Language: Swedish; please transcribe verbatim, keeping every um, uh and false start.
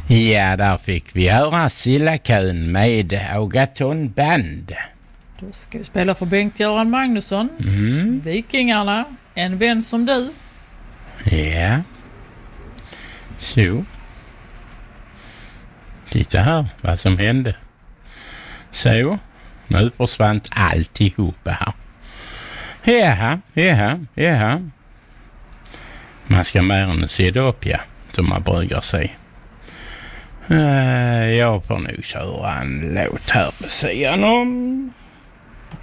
Ja, där fick vi höra Sillakön med Agaton Band. Då ska vi spela för Bengt-Göran Magnusson. Mm. Vikingarna, en vän som du. Ja. Så. Titta här vad som hände. Så. Nu försvant alltihopa här. Jaha, jaha, jaha. Man ska mer än se det upp, ja. Som man brukar säga. Uh, jag får nog köra en låt här på sidan om.